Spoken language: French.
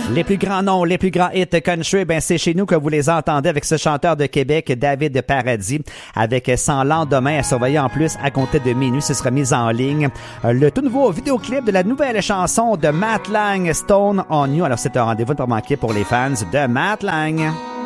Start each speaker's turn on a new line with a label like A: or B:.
A: Les plus grands noms, les plus grands hits country, ben c'est chez nous que vous les entendez avec ce chanteur de Québec, David Paradis, avec Sans lendemain à surveiller en plus à compter de minuit. Ce sera mis en ligne le tout nouveau vidéoclip de la nouvelle chanson de Matt Lang, Stone on You. Alors c'est un rendez-vous de pas manquer pour les fans de Matt Lang.